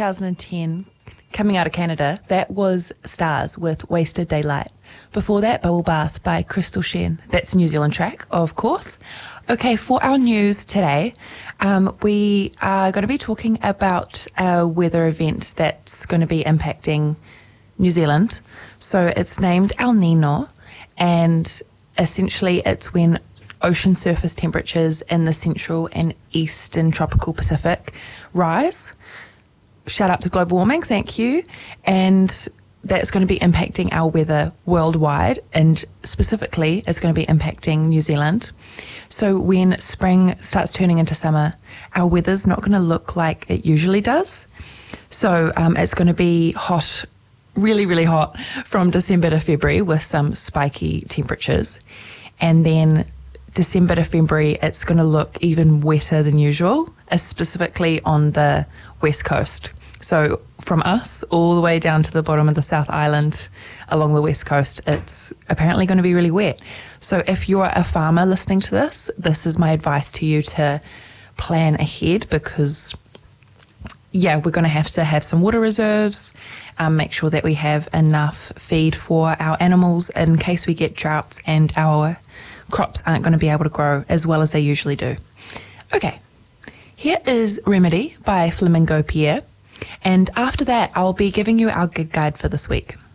2010, coming out of Canada, that was Stars with Wasted Daylight. Before that, Bubble Bath by Crystal Shen. That's a New Zealand track, of course. Okay, for our news today, we are going to be talking about a weather event that's going to be impacting New Zealand. So it's named El Nino, and essentially it's when ocean surface temperatures in the central and eastern tropical Pacific rise. Shout out to global warming, thank you. And that's going to be impacting our weather worldwide, and specifically it's going to be impacting New Zealand. So when spring starts turning into summer, our weather's not going to look like it usually does. So it's going to be hot, really, really hot from December to February with some spiky temperatures. And then December to February, it's going to look even wetter than usual, specifically on the west coast. So from us all the way down to the bottom of the South Island along the west coast, it's apparently going to be really wet. So if you're a farmer listening to this, this is my advice to you to plan ahead, because we're going to have some water reserves, make sure that we have enough feed for our animals in case we get droughts and our crops aren't going to be able to grow as well as they usually do. Okay, here is Remedy by Flamingo Pierre, and after that I'll be giving you our gig guide for this week.